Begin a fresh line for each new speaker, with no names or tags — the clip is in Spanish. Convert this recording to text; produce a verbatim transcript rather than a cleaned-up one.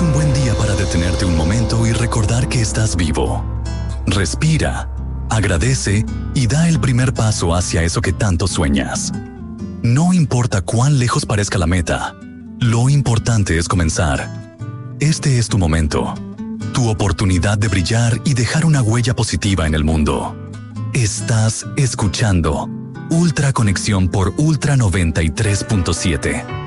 un buen día para detenerte un momento y recordar que estás vivo. Respira, agradece y da el primer paso hacia eso que tanto sueñas. No importa cuán lejos parezca la meta, lo importante es comenzar. Este es tu momento, tu oportunidad de brillar y dejar una huella positiva en el mundo. Estás escuchando Ultra Conexión por Ultra noventa y tres punto siete.